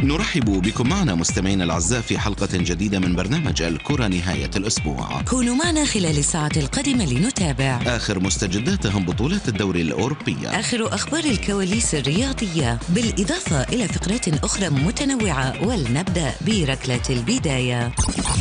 نرحب بكم معنا مستمعينا الأعزاء في حلقة جديدة من برنامج الكرة نهاية الأسبوع. كونوا معنا خلال الساعة القادمة لنتابع آخر مستجدات أهم بطولات الدوري الأوروبية، آخر أخبار الكواليس الرياضية، بالإضافة إلى فقرات أخرى متنوعة. ولنبدأ بركلة البداية.